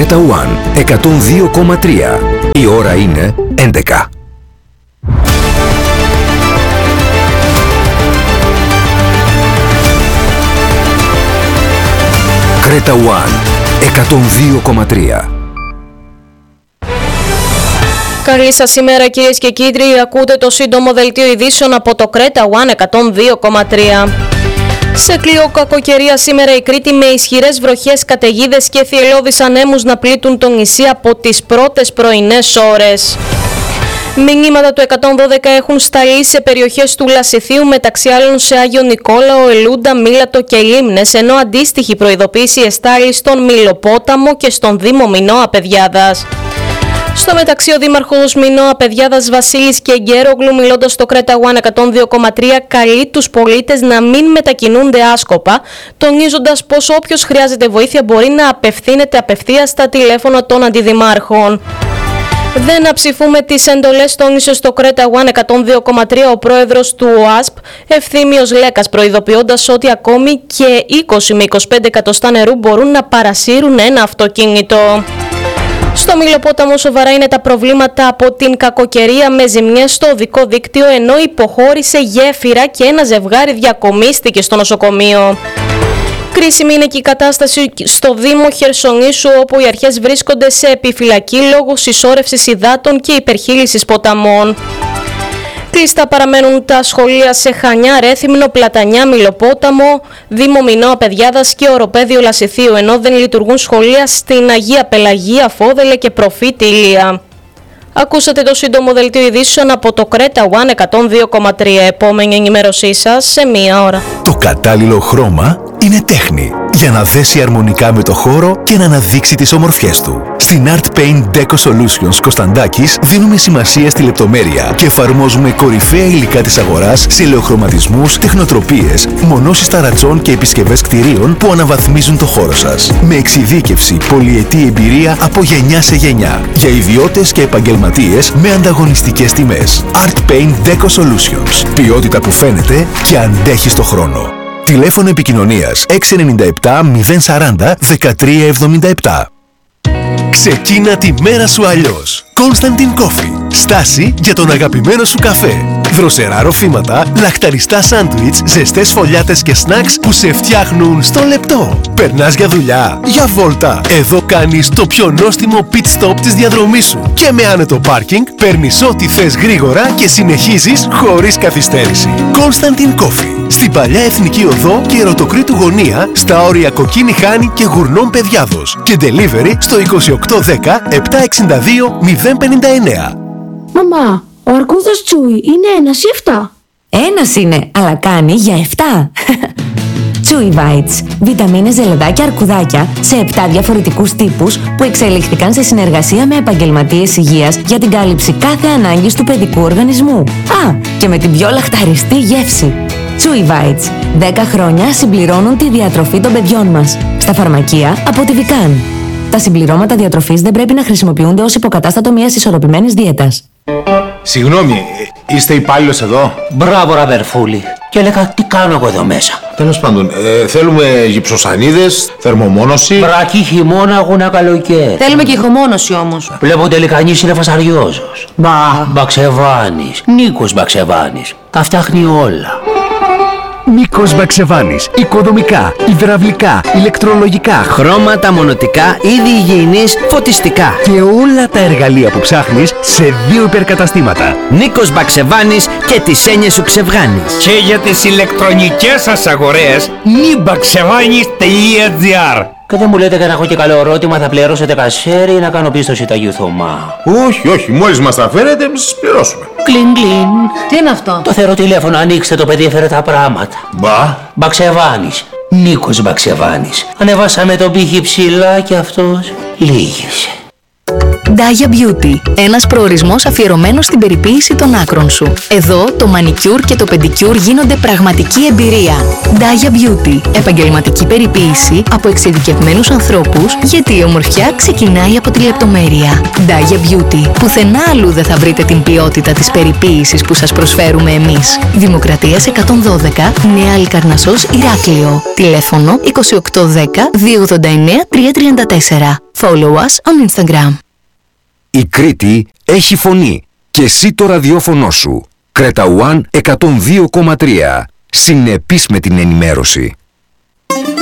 Creta One 102,3. Η ώρα είναι 11. Creta One 102,3. Καλή σας ημέρα κυρίες και κύριοι, ακούτε το σύντομο δελτίο ειδήσεων από το Creta One 102,3. Σε κλειό κακοκαιρία σήμερα η Κρήτη με ισχυρές βροχές, καταιγίδες και θυελλώδεις ανέμους να πλήττουν το νησί από τις πρώτες πρωινές ώρες. Μηνύματα του 112 έχουν σταλεί σε περιοχές του Λασιθίου, μεταξύ άλλων σε Άγιο Νικόλαο, Ελούντα, Μήλατο και Λίμνες, ενώ αντίστοιχη προειδοποίηση εστάλει στον Μιλοπόταμο και στον Δήμο Μινώα Πεδιάδας. Στο μεταξύ, ο Δήμαρχος Μινώα Πεδιάδας Βασίλης Κεγγέρογλου, μιλώντας στο Creta One 102,3, καλεί τους πολίτες να μην μετακινούνται άσκοπα, τονίζοντας πως όποιος χρειάζεται βοήθεια μπορεί να απευθύνεται απευθείας στα τηλέφωνα των αντιδημάρχων. Δεν αψηφούμε τις εντολές, τόνισε στο Creta One 102,3 ο πρόεδρος του ΟΑΣΠ, Ευθύμιος Λέκας, προειδοποιώντας ότι ακόμη και 20 με 25 εκατοστά νερού μπορούν να παρασύρουν ένα αυτοκίνητο. Στο Μιλοπόταμο σοβαρά είναι τα προβλήματα από την κακοκαιρία με ζημιές στο οδικό δίκτυο, ενώ υποχώρησε γέφυρα και ένα ζευγάρι διακομίστηκε στο νοσοκομείο. Κρίσιμη είναι και η κατάσταση στο Δήμο Χερσονήσου, όπου οι αρχές βρίσκονται σε επιφυλακή λόγω συσσόρευσης υδάτων και υπερχείλησης ποταμών. Κλειστά παραμένουν τα σχολεία σε Χανιά, Ρέθυμνο, Πλατανιά, Μιλοπόταμο, Δήμο Μινώα Πεδιάδας και Οροπέδιο Λασιθίου, ενώ δεν λειτουργούν σχολεία στην Αγία Πελαγία, Φόδελε και Προφήτη Ηλία. Ακούσατε το σύντομο δελτίο ειδήσεων από το Creta One 102,3. Επόμενη ενημέρωσή σας σε μία ώρα. Το κατάλληλο χρώμα είναι τέχνη για να δέσει αρμονικά με το χώρο και να αναδείξει τις ομορφιές του. Στην Art Paint Deco Solutions Κωνσταντάκης δίνουμε σημασία στη λεπτομέρεια και εφαρμόζουμε κορυφαία υλικά της αγοράς σε ελαιοχρωματισμούς, τεχνοτροπίες, μονώσεις ταρατσών και επισκευές κτηρίων που αναβαθμίζουν το χώρο σας. Με εξειδίκευση, πολυετή εμπειρία από γενιά σε γενιά. Για ιδιώτες και επαγγελματίες με ανταγωνιστικές τιμές. Art Paint Deco Solutions. Ποιότητα που φαίνεται και αντέχει στο χρόνο. Τηλέφωνο επικοινωνίας 697 040 1377. Ξεκίνα τη μέρα σου αλλιώς. Constantin Coffee. Στάση για τον αγαπημένο σου καφέ. Δροσερά ροφήματα, λαχταριστά σάντουιτς, ζεστές φωλιάτες και σνακς που σε φτιάχνουν στο λεπτό. Περνάς για δουλειά, για βόλτα. Εδώ κάνεις το πιο νόστιμο pit stop της διαδρομής σου. Και με άνετο πάρκινγκ παίρνεις ό,τι θες γρήγορα και συνεχίζεις χωρίς καθυστέρηση. Constantin Coffee. Στην Παλιά Εθνική Οδό και Ερωτοκρήτου Γωνία, στα όρια Κοκκίνη Χάνη και Γουρνών Πεδιάδος. Και delivery στο 2810 762 059. Μαμά, ο αρκούδας Τσούι είναι 1 ή 7? Ένας είναι, αλλά κάνει για 7. Chewy Bites. Βιταμίνες, ζελεδάκια, αρκουδάκια σε 7 διαφορετικούς τύπους που εξελίχθηκαν σε συνεργασία με επαγγελματίες υγείας για την κάλυψη κάθε ανάγκης του παιδικού οργανισμού. Α, και με την πιο λαχταριστή γεύση. Chewy Bites. 10 χρόνια συμπληρώνουν τη διατροφή των παιδιών μας. Στα φαρμακεία από τη Vican. Τα συμπληρώματα διατροφής δεν πρέπει να χρησιμοποιούνται ως υποκατάστατο μιας ισορροπημένης δίαιτας. Συγγνώμη, είστε υπάλληλος εδώ? Μπράβο, ραβερφούλη. Και έλεγα, τι κάνω εγώ εδώ μέσα? Τέλος πάντων, θέλουμε γυψοσανίδες, θερμομόνωση. Βρακή χειμώνα, αγώνα καλοκαίρι. Θέλουμε και ηχομόνωση όμως. Βλέπω τελικά κανείς είναι φασαριόζος. Μπαξεβάνης. Νίκος Μπαξεβάνης. Τα φτιάχνει όλα. Νίκος Μπαξεβάνης. Οικοδομικά, υδραυλικά, ηλεκτρολογικά, χρώματα, μονοτικά, είδη υγιεινής, φωτιστικά και όλα τα εργαλεία που ψάχνεις σε 2 υπερκαταστήματα. Νίκος Μπαξεβάνης και τις έννοιες σου ξεβγάνεις. Και για τις ηλεκτρονικές σας αγορές, nibaksevanis.gr. Και δεν μου λέτε que έχω και καλό ερώτημα, θα πληρώσετε κασέρι ή να κάνω πίστοση Αγίου Θωμά? Όχι, μόλις μας τα φέρετε, εμείς σας πληρώσουμε. Κλιν κλιν. Τι είναι αυτό? Το θεωρώ τηλέφωνο, ανοίξτε το, παιδί έφερε τα πράγματα. Μπαξεβάνης. Νίκος Μπαξεβάνης. Ανεβάσαμε τον πύχη ψηλά και αυτός λύγησε. Daya Beauty. Ένας προορισμός αφιερωμένος στην περιποίηση των άκρων σου. Εδώ το μανικιούρ και το πεντικιούρ γίνονται πραγματική εμπειρία. Daya Beauty. Επαγγελματική περιποίηση από εξειδικευμένους ανθρώπους, γιατί η ομορφιά ξεκινάει από τη λεπτομέρεια. Daya Beauty. Πουθενά αλλού δεν θα βρείτε την ποιότητα της περιποίησης που σας προσφέρουμε εμείς. Δημοκρατίας 112, Νέα Αλικαρνασσός, Ηράκλειο. Τηλέφωνο 2810 289 334. Follow us on Instagram. Η Κρήτη έχει φωνή και εσύ το ραδιόφωνο σου. Κρέτα One 102,3. Συνεπής με την ενημέρωση.